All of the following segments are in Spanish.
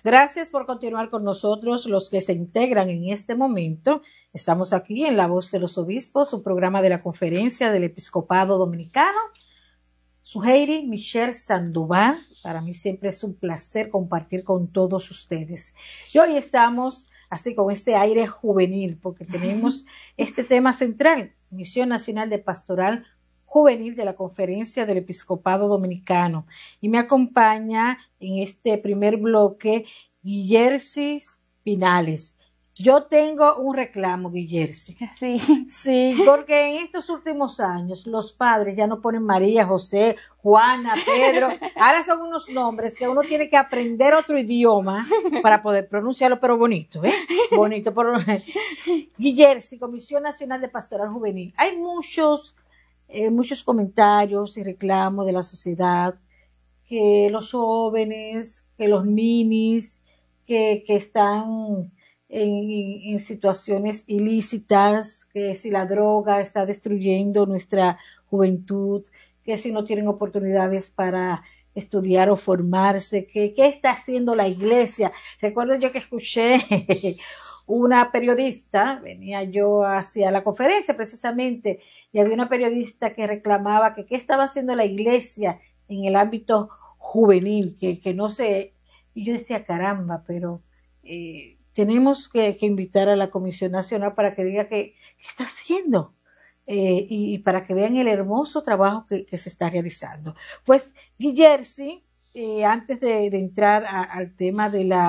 Gracias por continuar con nosotros, los que se integran en este momento. Estamos aquí en La Voz de los Obispos, un programa de la Conferencia del Episcopado Dominicano. Suheiri Michelle Sandoval, para mí siempre es un placer compartir con todos ustedes. Y hoy estamos así con este aire juvenil, porque tenemos este tema central, Misión Nacional de Pastoral Juvenil de la Conferencia del Episcopado Dominicano. Y me acompaña en este primer bloque Guillersis Pinales. Yo tengo un reclamo, Guillersis. Sí. Sí, porque en estos últimos años los padres ya no ponen María, José, Juana, Pedro. Ahora son unos nombres que uno tiene que aprender otro idioma para poder pronunciarlo, pero bonito, ¿eh? Bonito. Guillersis, Comisión Nacional de Pastoral Juvenil. Hay muchos comentarios y reclamos de la sociedad, que los jóvenes, que los ninis, que están en situaciones ilícitas, que si la droga está destruyendo nuestra juventud, que si no tienen oportunidades para estudiar o formarse, ¿qué está haciendo la iglesia? Recuerdo yo que escuché una periodista, venía yo hacia la conferencia precisamente, y había una periodista que reclamaba que qué estaba haciendo la iglesia en el ámbito juvenil, que no sé, y yo decía, caramba, pero tenemos que invitar a la Comisión Nacional para que diga qué está haciendo, y para que vean el hermoso trabajo que se está realizando. Pues, Guillersi, antes de entrar al tema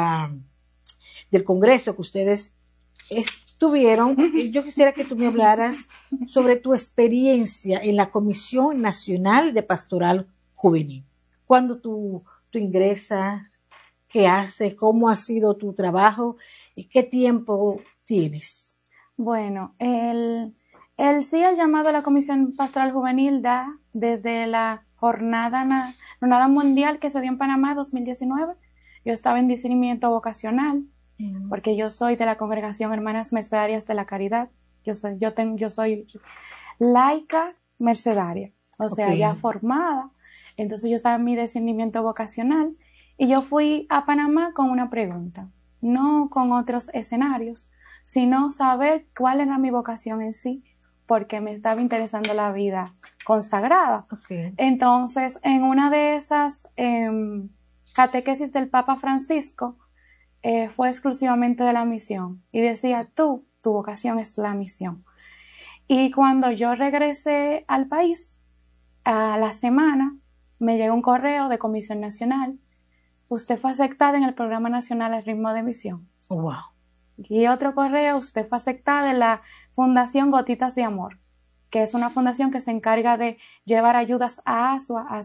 del Congreso que ustedes estuvieron, yo quisiera que tú me hablaras sobre tu experiencia en la Comisión Nacional de Pastoral Juvenil. ¿Cuándo tú ingresas? ¿Qué haces? ¿Cómo ha sido tu trabajo? ¿Y qué tiempo tienes? Bueno, el sí ha llamado a la Comisión Pastoral Juvenil da desde la jornada mundial que se dio en Panamá 2019. Yo estaba en discernimiento vocacional, porque yo soy de la Congregación Hermanas Mercedarias de la Caridad. Yo soy laica mercedaria, o sea, ya formada. Entonces yo estaba en mi discernimiento vocacional y yo fui a Panamá con una pregunta, no con otros escenarios, sino saber cuál era mi vocación en sí, porque me estaba interesando la vida consagrada. Entonces, en una de esas catequesis del Papa Francisco, fue exclusivamente de la misión y decía, tu vocación es la misión. Y cuando yo regresé al país, a la semana, me llegó un correo de Comisión Nacional. Usted fue aceptada en el Programa Nacional al Ritmo de Misión. Wow. Y otro correo, usted fue aceptada en la Fundación Gotitas de Amor, que es una fundación que se encarga de llevar ayudas a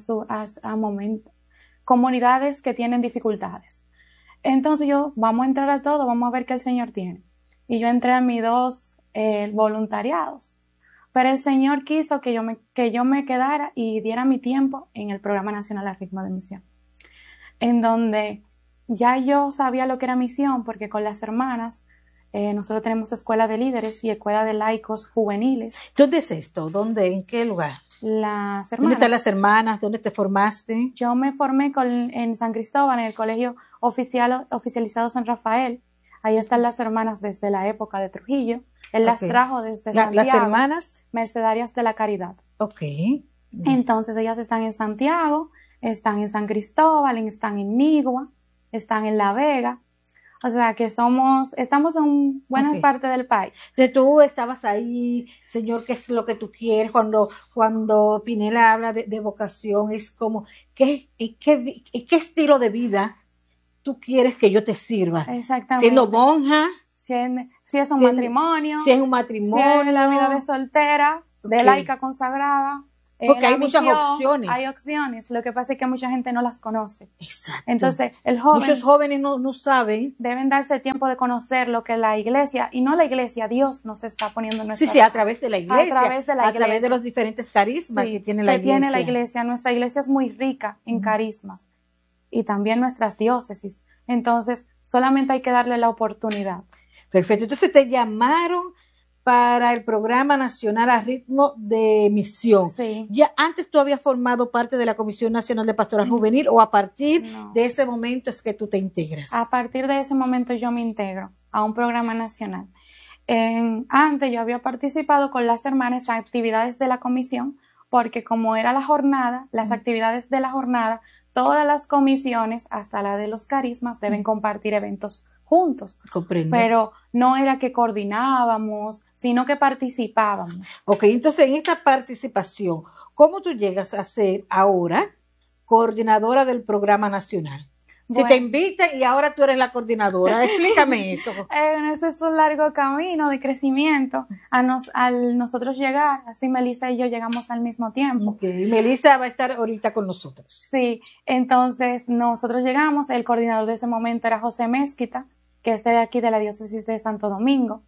comunidades que tienen dificultades. Entonces vamos a entrar a todo, vamos a ver qué el Señor tiene. Y yo entré a mis 2 voluntariados. Pero el Señor quiso que yo me quedara y diera mi tiempo en el Programa Nacional al Ritmo de Misión, en donde ya yo sabía lo que era misión, porque con las hermanas nosotros tenemos escuela de líderes y escuela de laicos juveniles. ¿Dónde es esto? ¿Dónde? ¿En qué lugar? Las hermanas. ¿Dónde están las hermanas? ¿Dónde te formaste? Yo me formé en San Cristóbal, en el Colegio Oficializado San Rafael. Ahí están las hermanas desde la época de Trujillo. Él las trajo desde Santiago. ¿Las hermanas? Mercedarias de la Caridad. Entonces ellas están en Santiago, están en San Cristóbal, están en Nigua, están en La Vega. O sea que estamos en buena parte del país. Entonces tú estabas ahí, Señor, ¿qué es lo que tú quieres? Cuando Pinela habla de vocación, es como, ¿qué estilo de vida tú quieres que yo te sirva? Exactamente. Siendo monja. Si es un matrimonio. Si es un matrimonio. Si es la vida de soltera, de laica consagrada. Porque hay muchas opciones. Hay opciones. Lo que pasa es que mucha gente no las conoce. Exacto. Entonces, muchos jóvenes no saben. Deben darse el tiempo de conocer lo que la iglesia, y no la iglesia, Dios nos está poniendo en nuestra Sí, a través de la iglesia. A través de los diferentes carismas que tiene la iglesia. Nuestra iglesia es muy rica en carismas. Y también nuestras diócesis. Entonces, solamente hay que darle la oportunidad. Perfecto. Entonces te llamaron para el Programa Nacional a Ritmo de Misión. Sí. ¿Ya antes tú habías formado parte de la Comisión Nacional de Pastoral Juvenil o a partir de ese momento es que tú te integras? A partir de ese momento yo me integro a un programa nacional. Antes yo había participado con las hermanas en actividades de la comisión, porque como era la jornada, las actividades de la jornada, todas las comisiones, hasta la de los carismas, deben compartir eventos juntos. Comprendo. Pero no era que coordinábamos, sino que participábamos. Ok, entonces en esta participación, ¿cómo tú llegas a ser ahora coordinadora del programa nacional? Bueno, si te invitan y ahora tú eres la coordinadora, explícame eso. Ese es un largo camino de crecimiento al nosotros llegar, así Melissa y yo llegamos al mismo tiempo. Okay. Melissa va a estar ahorita con nosotros. Sí, entonces nosotros llegamos, el coordinador de ese momento era José Mezquita, que es de aquí de la diócesis de Santo Domingo,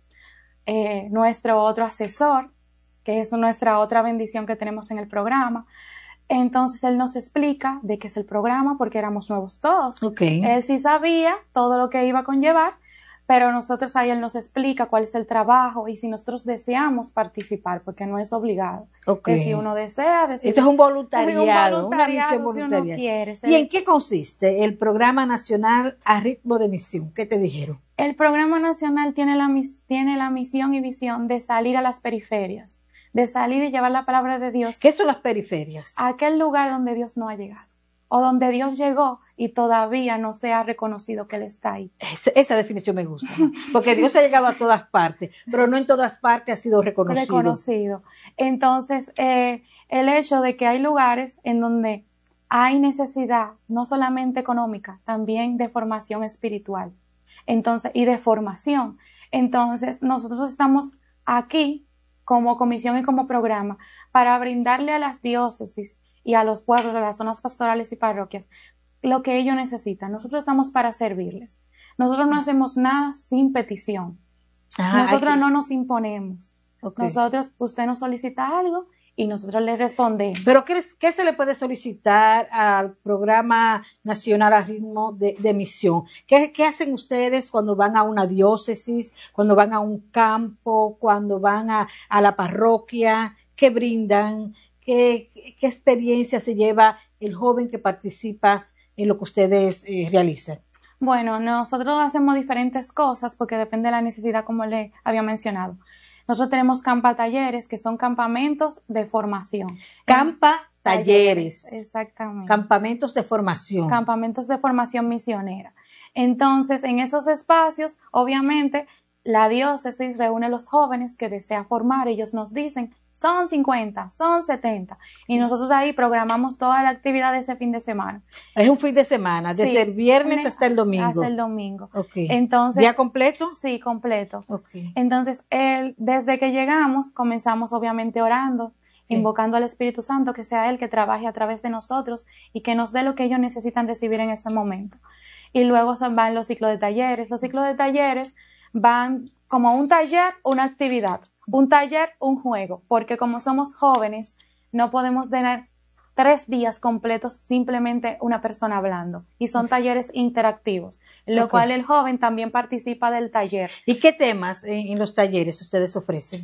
nuestro otro asesor, que es nuestra otra bendición que tenemos en el programa. Entonces él nos explica de qué es el programa porque éramos nuevos todos. Okay. Él sí sabía todo lo que iba a conllevar, pero nosotros ahí él nos explica cuál es el trabajo y si nosotros deseamos participar, porque no es obligado. Okay. Que si uno desea, esto es un voluntariado, una misión voluntaria. Si uno quiere. ¿Y en qué consiste el Programa Nacional a Ritmo de Misión? ¿Qué te dijeron? El Programa Nacional tiene la misión y visión de salir a las periferias, de salir y llevar la palabra de Dios. ¿Qué son las periferias? A aquel lugar donde Dios no ha llegado, o donde Dios llegó y todavía no se ha reconocido que Él está ahí. Esa definición me gusta, porque Dios ha llegado a todas partes, pero no en todas partes ha sido reconocido. Entonces, el hecho de que hay lugares en donde hay necesidad, no solamente económica, también de formación espiritual, entonces, y de formación. Entonces, nosotros estamos aquí como comisión y como programa, para brindarle a las diócesis y a los pueblos, a las zonas pastorales y parroquias, lo que ellos necesitan. Nosotros estamos para servirles. Nosotros no hacemos nada sin petición. Nosotros no nos imponemos. Okay. Nosotros, usted nos solicita algo y nosotros le respondemos. ¿Pero qué se le puede solicitar al Programa Nacional a Ritmo de Misión? ¿Qué hacen ustedes cuando van a una diócesis, cuando van a un campo, cuando van a la parroquia? ¿Qué brindan? ¿Qué experiencia se lleva el joven que participa en lo que ustedes realizan? Bueno, nosotros hacemos diferentes cosas porque depende de la necesidad, como le había mencionado. Nosotros tenemos campa-talleres, que son campamentos de formación. Campa-talleres. Exactamente. Campamentos de formación. Campamentos de formación misionera. Entonces, en esos espacios, obviamente, la diócesis reúne a los jóvenes que desea formar. Ellos nos dicen, son 50, son 70. Y nosotros ahí programamos toda la actividad de ese fin de semana. Es un fin de semana, desde el viernes hasta el domingo. Hasta el domingo. Okay. Entonces, ¿día completo? Sí, completo. Okay. Entonces, desde que llegamos, comenzamos obviamente orando, invocando al Espíritu Santo, que sea Él que trabaje a través de nosotros y que nos dé lo que ellos necesitan recibir en ese momento. Y luego van los ciclos de talleres. Los ciclos de talleres van como un taller, una actividad, un taller, un juego, porque como somos jóvenes, no podemos tener 3 días completos simplemente una persona hablando, y son talleres interactivos, en lo cual el joven también participa del taller. ¿Y qué temas en los talleres ustedes ofrecen?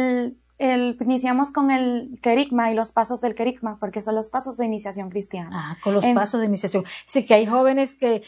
Iniciamos con el querigma y los pasos del querigma, porque son los pasos de iniciación cristiana. Con los pasos de iniciación. Sí, que hay jóvenes que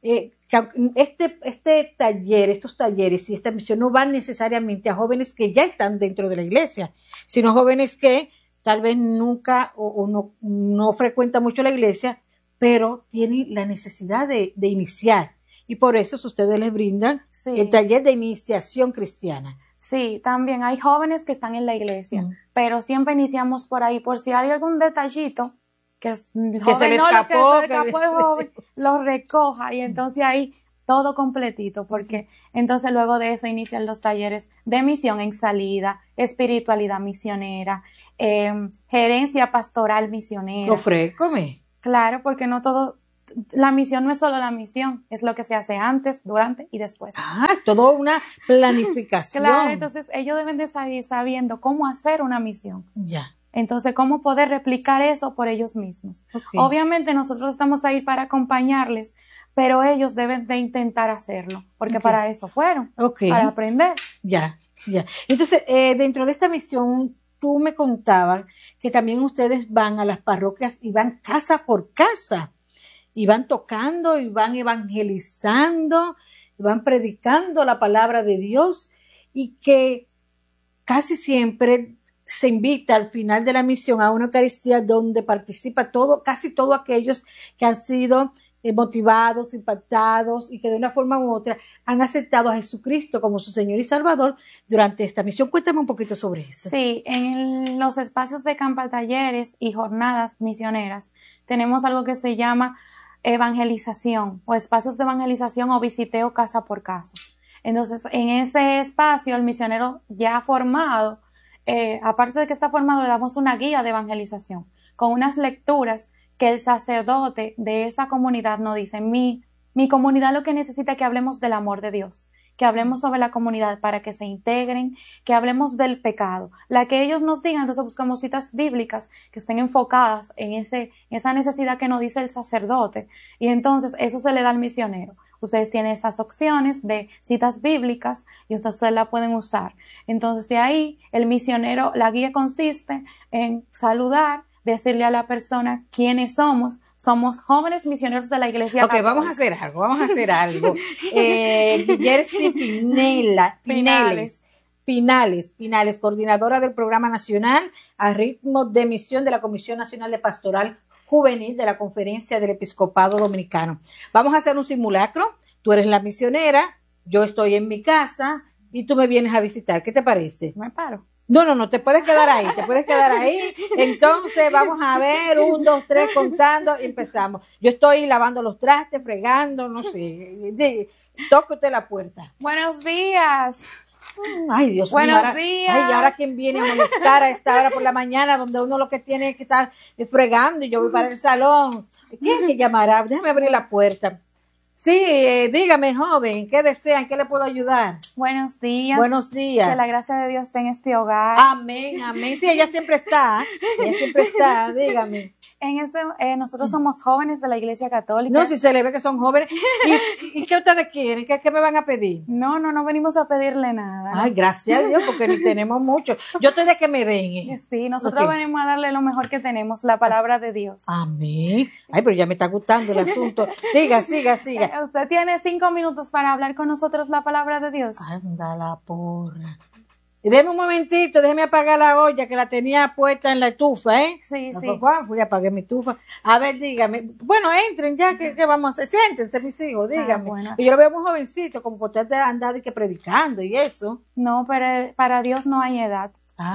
este taller, estos talleres y esta misión no van necesariamente a jóvenes que ya están dentro de la iglesia, sino jóvenes que tal vez nunca o no frecuentan mucho la iglesia, pero tienen la necesidad de iniciar. Y por eso ustedes les brindan el taller de iniciación cristiana. Sí, también hay jóvenes que están en la iglesia, pero siempre iniciamos por ahí, por si hay algún detallito que se le escapó el joven, lo recoja y entonces ahí todo completito, porque entonces luego de eso inician los talleres de misión en salida, espiritualidad misionera, gerencia pastoral misionera. Ofrécome. Claro, porque no todo, la misión no es solo la misión, es lo que se hace antes, durante y después. Es todo una planificación. Claro, entonces ellos deben de salir sabiendo cómo hacer una misión. Ya. Entonces, ¿cómo poder replicar eso por ellos mismos? Okay. Obviamente nosotros estamos ahí para acompañarles, pero ellos deben de intentar hacerlo, porque para eso fueron, para aprender. Ya. Ya. Entonces, dentro de esta misión, tú me contabas que también ustedes van a las parroquias y van casa por casa, y van tocando, y van evangelizando, y van predicando la palabra de Dios, y que casi siempre se invita al final de la misión a una Eucaristía donde participa casi todos aquellos que han sido motivados, impactados y que de una forma u otra han aceptado a Jesucristo como su Señor y Salvador durante esta misión. Cuéntame un poquito sobre eso. Sí, en los espacios de campa talleres y jornadas misioneras tenemos algo que se llama evangelización o espacios de evangelización o visiteo casa por casa. Entonces, en ese espacio, el misionero ya formado, aparte de que está formado, le damos una guía de evangelización con unas lecturas que el sacerdote de esa comunidad nos dice, mi comunidad lo que necesita es que hablemos del amor de Dios, que hablemos sobre la comunidad para que se integren, que hablemos del pecado. La que ellos nos digan, entonces buscamos citas bíblicas que estén enfocadas en esa necesidad que nos dice el sacerdote, y entonces eso se le da al misionero. Ustedes tienen esas opciones de citas bíblicas y ustedes la pueden usar. Entonces de ahí el misionero, la guía consiste en saludar, decirle a la persona quiénes somos. Somos jóvenes misioneros de la Iglesia Católica. Vamos a hacer algo. Jersey Pinales, coordinadora del Programa Nacional a Ritmo de Misión de la Comisión Nacional de Pastoral Juvenil de la Conferencia del Episcopado Dominicano. Vamos a hacer un simulacro. Tú eres la misionera, yo estoy en mi casa y tú me vienes a visitar. ¿Qué te parece? Me paro. No, te puedes quedar ahí. Entonces vamos a ver, 1, 2, 3, contando y empezamos. Yo estoy lavando los trastes, fregando, no sé. Toque usted la puerta. Buenos días. Ay, Dios mío. Buenos días. Ay, ¿y ahora quién viene a molestar a esta hora por la mañana donde uno lo que tiene es que estar fregando y yo voy para el salón? ¿Quién me llamará? Déjame abrir la puerta. Sí, dígame, joven, ¿qué desean? ¿Qué le puedo ayudar? Buenos días. Buenos días. Que la gracia de Dios esté en este hogar. Amén. Sí, ella siempre está, dígame. Nosotros somos jóvenes de la Iglesia Católica. No, si se le ve que son jóvenes. ¿Y qué ustedes quieren? ¿Qué me van a pedir? No venimos a pedirle nada. Ay, gracias a Dios, porque ni tenemos mucho. Yo estoy de que me den. Sí, nosotros venimos a darle lo mejor que tenemos, la palabra de Dios. Amén. Ay, pero ya me está gustando el asunto. Siga. Usted tiene 5 minutos para hablar con nosotros la palabra de Dios. Anda la porra. Deme un momentito, déjeme apagar la olla que la tenía puesta en la estufa, ¿eh? Sí. Fui a apagar mi estufa. A ver, dígame. Bueno, entren ya, ¿qué vamos a hacer? Siéntense, mis hijos, dígame. Bueno. Yo lo veo muy jovencito, como por usted andar predicando y eso. No, pero para Dios no hay edad.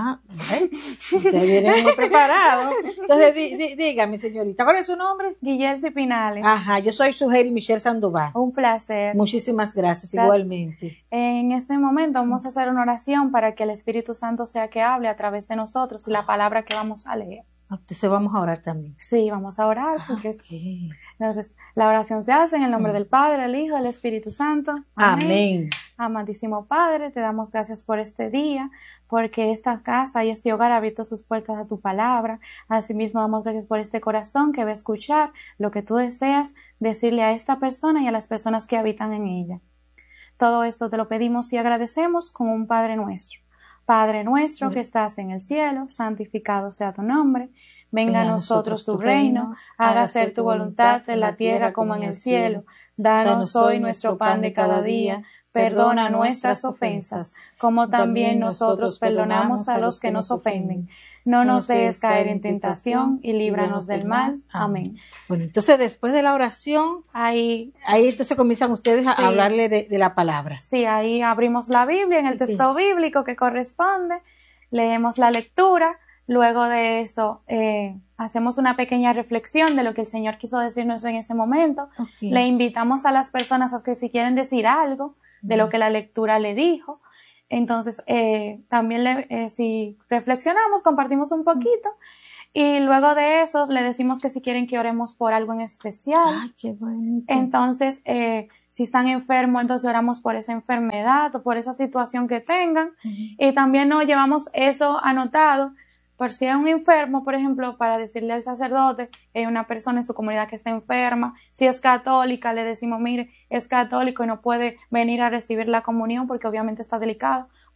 Usted viene muy preparado. Entonces, dígame, señorita, ¿cuál es su nombre? Jersey Pinales. Ajá, yo soy Sujeri Michelle Sandoval. Un placer. Muchísimas gracias, igualmente. En este momento vamos a hacer una oración para que el Espíritu Santo sea que hable a través de nosotros y la palabra que vamos a leer. Entonces vamos a orar también. Sí, vamos a orar. Entonces, la oración se hace en el nombre del Padre, del Hijo, del Espíritu Santo. Amén. Amadísimo Padre, te damos gracias por este día, porque esta casa y este hogar ha abierto sus puertas a tu palabra. Asimismo, damos gracias por este corazón que va a escuchar lo que tú deseas decirle a esta persona y a las personas que habitan en ella. Todo esto te lo pedimos y agradecemos con un Padre nuestro. Padre nuestro que estás en el cielo, santificado sea tu nombre. Venga a nosotros tu reino, hágase tu voluntad en la tierra como en el cielo. Danos hoy nuestro pan de cada día. Perdona nuestras ofensas, como también nosotros perdonamos a los que nos ofenden. No nos dejes caer en tentación y líbranos del mal. Amén. Bueno, entonces después de la oración, ahí entonces comienzan ustedes a hablarle de la palabra. Sí, ahí abrimos la Biblia en el texto bíblico que corresponde, leemos la lectura, luego de eso hacemos una pequeña reflexión de lo que el Señor quiso decirnos en ese momento. Le invitamos a las personas a que si quieren decir algo de lo que la lectura le dijo. Entonces, también si reflexionamos, compartimos un poquito y luego de eso le decimos que si quieren que oremos por algo en especial. Ay, qué bonito. Entonces, si están enfermos, entonces oramos por esa enfermedad o por esa situación que tengan. Y también nos llevamos eso anotado por si hay un enfermo, por ejemplo, para decirle al sacerdote que hay una persona en su comunidad que está enferma. Si es católica, le decimos, mire, es católico y no puede venir a recibir la comunión porque obviamente está delicado,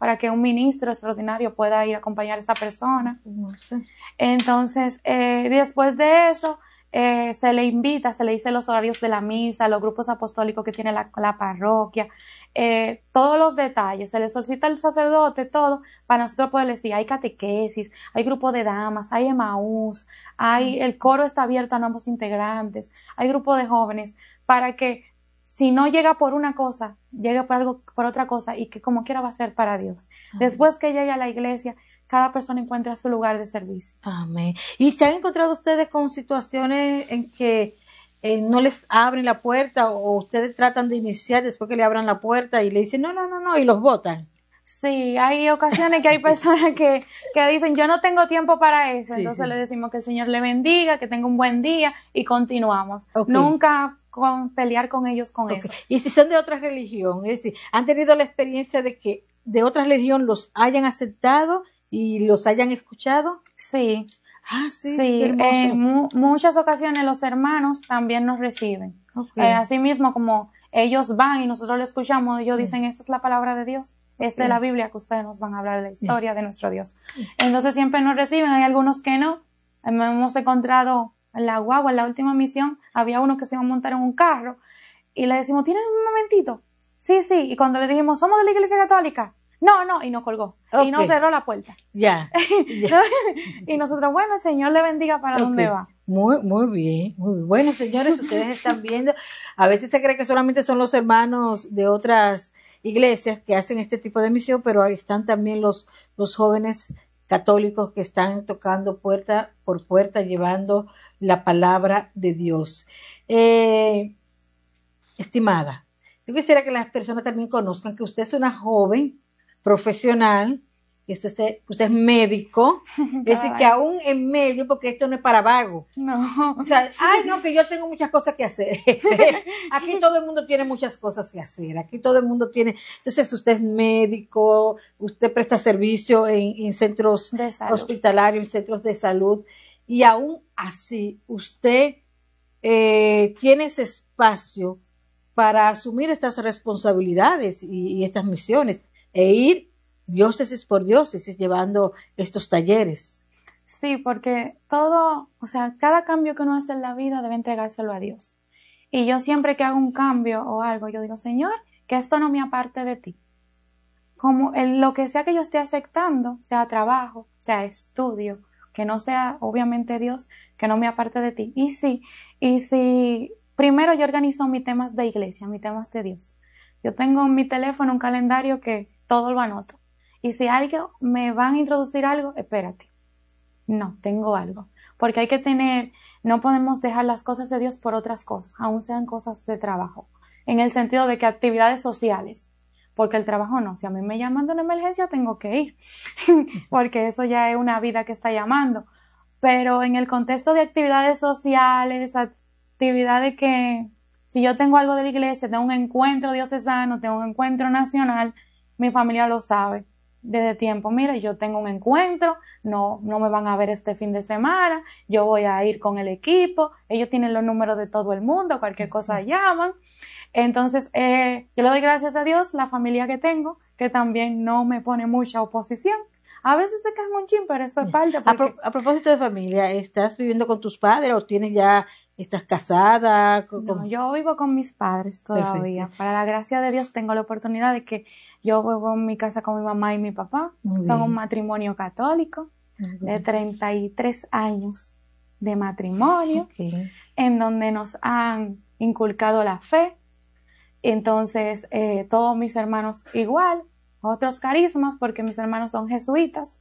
para que un ministro extraordinario pueda ir a acompañar a esa persona. No sé. Entonces, después de eso, se le invita, se le dice los horarios de la misa, los grupos apostólicos que tiene la parroquia, todos los detalles, se le solicita al sacerdote todo para nosotros poder decir, hay catequesis, hay grupo de damas, hay Emaús, el coro está abierto a nuevos integrantes, hay grupo de jóvenes, para que si no llega por una cosa, llegue por otra cosa y que como quiera va a ser para Dios. Después que llegue a la iglesia, cada persona encuentra su lugar de servicio. Amén. ¿Y se han encontrado ustedes con situaciones en que no les abren la puerta o ustedes tratan de iniciar después que le abran la puerta y le dicen no y los botan? Sí, hay ocasiones que hay personas que dicen yo no tengo tiempo para eso, Sí, entonces sí. le decimos que el Señor le bendiga, que tenga un buen día y continuamos. Okay. Nunca pelear con ellos con Okay. eso. Y si son de otra religión, es decir, ¿han tenido la experiencia de que de otra religión los hayan aceptado y los hayan escuchado? Sí. Ah, sí, Sí, qué hermoso. muchas ocasiones los hermanos también nos reciben. Okay. Así mismo como ellos van y nosotros le escuchamos, ellos dicen, esta es la palabra de Dios, esta es la Biblia que ustedes nos van a hablar de la historia de nuestro Dios. Entonces siempre nos reciben, hay algunos que no. Hemos encontrado en la guagua, en la última misión, había uno que se iba a montar en un carro y le decimos, ¿tienes un momentito? Sí, y cuando le dijimos, ¿somos de la Iglesia Católica? No, y nos colgó. Okay. Y nos cerró la puerta. Ya. Y nosotros, bueno, el Señor le bendiga para dónde va. Muy bien. Bueno, señores, ustedes están viendo, a veces se cree que solamente son los hermanos de otras iglesias que hacen este tipo de misión, pero ahí están también los jóvenes católicos que están tocando puerta por puerta, llevando la palabra de Dios. Estimada, yo quisiera que las personas también conozcan que usted es una joven profesional, que usted es médico, es decir, que aún en medio, porque esto no es para vago. No. O sea, no, que yo tengo muchas cosas que hacer. Aquí todo el mundo tiene muchas cosas que hacer. Aquí todo el mundo tiene. Entonces, usted es médico, usted presta servicio en centros hospitalarios, en centros de salud, y aún así, usted tiene ese espacio para asumir estas responsabilidades y estas misiones e ir diócesis por diócesis llevando estos talleres. Sí, porque todo, o sea, cada cambio que uno hace en la vida debe entregárselo a Dios. Y yo siempre que hago un cambio o algo, yo digo, Señor, que esto no me aparte de ti. Como lo que sea que yo esté aceptando, sea trabajo, sea estudio, que no sea obviamente Dios, que no me aparte de ti. Y si primero yo organizo mis temas de iglesia, mis temas de Dios. Yo tengo en mi teléfono un calendario que todo lo anoto. Y si alguien me van a introducir algo, espérate. No, tengo algo. Porque hay que no podemos dejar las cosas de Dios por otras cosas, aun sean cosas de trabajo. En el sentido de que actividades sociales. Porque el trabajo no. Si a mí me llaman de una emergencia, tengo que ir. Porque eso ya es una vida que está llamando. Pero en el contexto de actividades sociales, actividades que, si yo tengo algo de la iglesia, tengo un encuentro diocesano, tengo un encuentro nacional, mi familia lo sabe desde tiempo. Mira, yo tengo un encuentro, no me van a ver este fin de semana, yo voy a ir con el equipo, ellos tienen los números de todo el mundo, cualquier cosa llaman. Entonces, yo le doy gracias a Dios, la familia que tengo, que también no me pone mucha oposición. A veces se quejan un chin, pero eso es parte. Porque... A propósito de familia, ¿estás viviendo con tus padres o estás casada? No, yo vivo con mis padres todavía. Perfecto. Para la gracia de Dios tengo la oportunidad de que yo vivo en mi casa con mi mamá y mi papá. Son un matrimonio católico de 33 años de matrimonio, en donde nos han inculcado la fe. Entonces, todos mis hermanos igual. Otros carismas, porque mis hermanos son jesuitas,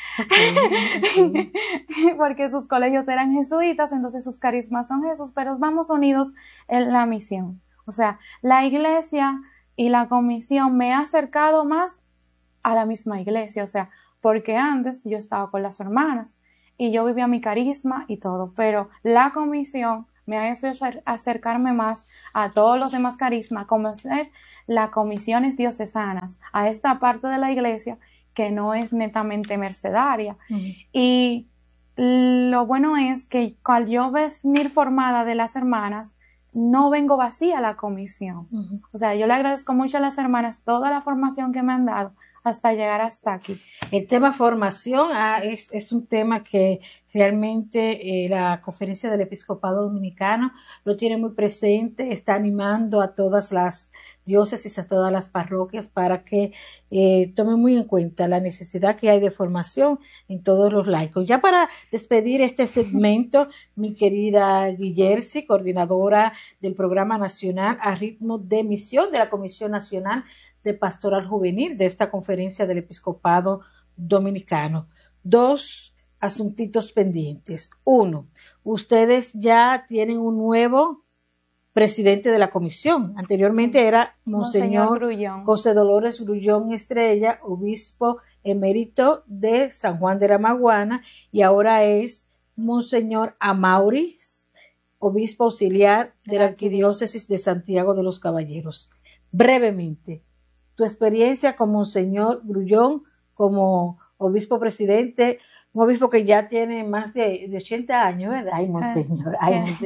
porque sus colegios eran jesuitas, entonces sus carismas son esos, pero vamos unidos en la misión. O sea, la iglesia y la comisión me ha acercado más a la misma iglesia, o sea, porque antes yo estaba con las hermanas y yo vivía mi carisma y todo, pero la comisión me ha hecho acercarme más a todos los demás carismas, conocer las comisiones diocesanas, a esta parte de la iglesia que no es netamente mercedaria. Y lo bueno es que al yo venir formada de las hermanas, no vengo vacía a la comisión. O sea, yo le agradezco mucho a las hermanas toda la formación que me han dado, hasta llegar hasta aquí. El tema formación es un tema que realmente la Conferencia del Episcopado Dominicano lo tiene muy presente, está animando a todas las diócesis, a todas las parroquias para que tomen muy en cuenta la necesidad que hay de formación en todos los laicos. Ya para despedir este segmento, mi querida Guillersi, coordinadora del Programa Nacional a Ritmo de Misión de la Comisión Nacional de Pastoral Juvenil de esta Conferencia del Episcopado Dominicano. 2 asuntitos pendientes. 1, ustedes ya tienen un nuevo presidente de la comisión. Anteriormente era Monseñor José Dolores Grullón Estrella, obispo emérito de San Juan de la Maguana, y ahora es Monseñor Amauris, obispo auxiliar de la Arquidiócesis de Santiago de los Caballeros. Brevemente, tu experiencia con Monseñor Grullón como obispo presidente, un obispo que ya tiene más de 80 años, ¿verdad? Ay, Monseñor.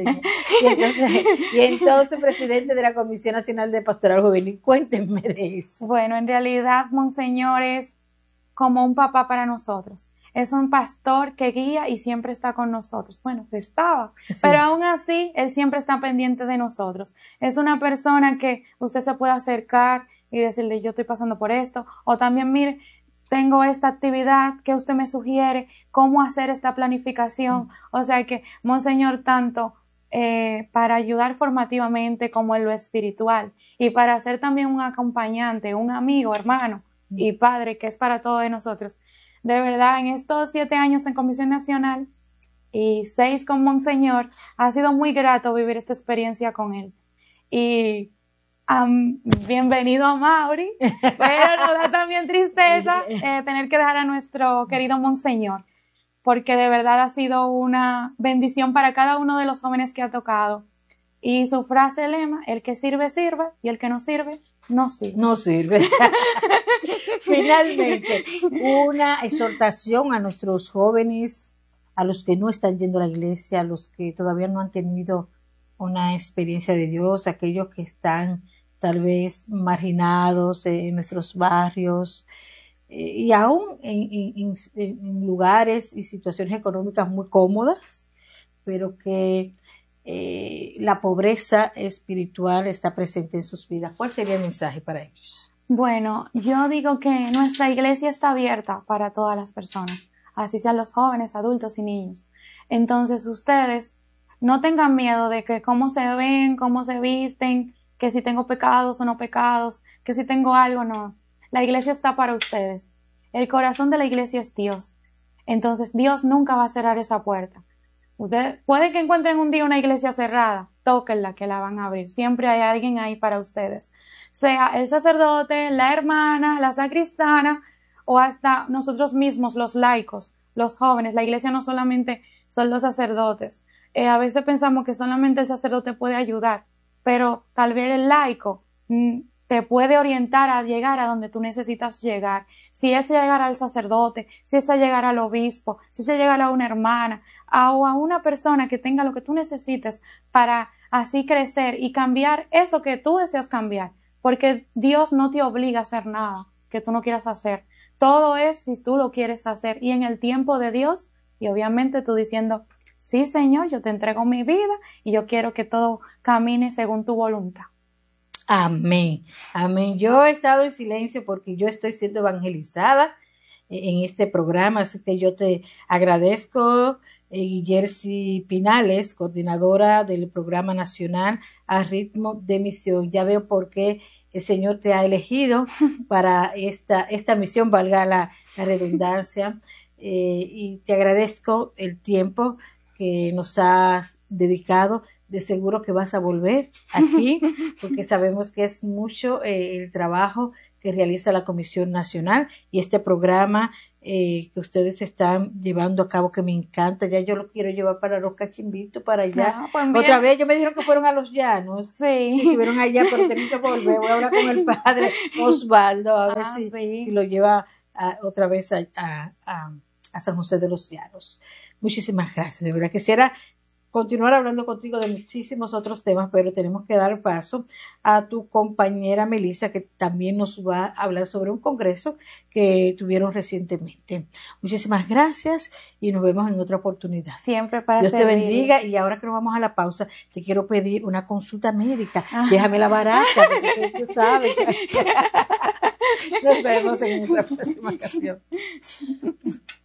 Y entonces presidente de la Comisión Nacional de Pastoral Juvenil. Cuéntenme de eso. Bueno, en realidad Monseñor es como un papá para nosotros. Es un pastor que guía y siempre está con nosotros. Bueno, estaba, sí. Pero aún así, él siempre está pendiente de nosotros. Es una persona que usted se puede acercar y decirle, yo estoy pasando por esto, o también, mire, tengo esta actividad que usted me sugiere, cómo hacer esta planificación. O sea que, Monseñor, tanto para ayudar formativamente como en lo espiritual, y para ser también un acompañante, un amigo, hermano y padre, que es para todos nosotros. De verdad, en estos 7 años en Comisión Nacional y 6 con Monseñor, ha sido muy grato vivir esta experiencia con él. Y bienvenido a Mauri, pero nos da también tristeza tener que dejar a nuestro querido Monseñor, porque de verdad ha sido una bendición para cada uno de los jóvenes que ha tocado. Y su frase lema, el que sirve, sirve, y el que no sirve, no sirve. No sirve. Finalmente, una exhortación a nuestros jóvenes, a los que no están yendo a la iglesia, a los que todavía no han tenido una experiencia de Dios, aquellos que están tal vez marginados en nuestros barrios y aún en lugares y situaciones económicas muy cómodas, pero que la pobreza espiritual está presente en sus vidas. ¿Cuál sería el mensaje para ellos? Bueno, yo digo que nuestra iglesia está abierta para todas las personas, así sean los jóvenes, adultos y niños. Entonces ustedes no tengan miedo de que cómo se ven, cómo se visten, que si tengo pecados o no pecados, que si tengo algo o no. La iglesia está para ustedes. El corazón de la iglesia es Dios. Entonces Dios nunca va a cerrar esa puerta. Ustedes puede que encuentren un día una iglesia cerrada, tóquenla que la van a abrir. Siempre hay alguien ahí para ustedes. Sea el sacerdote, la hermana, la sacristana o hasta nosotros mismos, los laicos, los jóvenes. La iglesia no solamente son los sacerdotes. A veces pensamos que solamente el sacerdote puede ayudar, pero tal vez el laico te puede orientar a llegar a donde tú necesitas llegar. Si es llegar al sacerdote, si es llegar al obispo, si es llegar a una hermana o a una persona que tenga lo que tú necesites para así crecer y cambiar eso que tú deseas cambiar. Porque Dios no te obliga a hacer nada que tú no quieras hacer. Todo es si tú lo quieres hacer y en el tiempo de Dios, y obviamente tú diciendo, sí, Señor, yo te entrego mi vida y yo quiero que todo camine según tu voluntad. Amén, amén. Yo he estado en silencio porque yo estoy siendo evangelizada en este programa, así que yo te agradezco, Guillersi Pinales, coordinadora del Programa Nacional a Ritmo de Misión. Ya veo por qué el Señor te ha elegido para esta misión, valga la redundancia, y te agradezco el tiempo que nos has dedicado. De seguro que vas a volver aquí, porque sabemos que es mucho el trabajo que realiza la Comisión Nacional y este programa que ustedes están llevando a cabo, que me encanta. Ya yo lo quiero llevar para los Cachimbitos, para allá. No, pues otra vez, ellos me dijeron que fueron a Los Llanos. Sí. Sí, estuvieron allá, pero tienen que volver. Voy a hablar con el padre Osvaldo, a ver si lo lleva otra vez a San José de los Llanos. Muchísimas gracias. De verdad que será continuar hablando contigo de muchísimos otros temas, pero tenemos que dar paso a tu compañera Melissa, que también nos va a hablar sobre un congreso que tuvieron recientemente. Muchísimas gracias y nos vemos en otra oportunidad. Siempre para Dios te servirle. bendiga, y ahora que nos vamos a la pausa, te quiero pedir una consulta médica. Déjame la baraca, porque tú sabes. Nos vemos en nuestra próxima ocasión.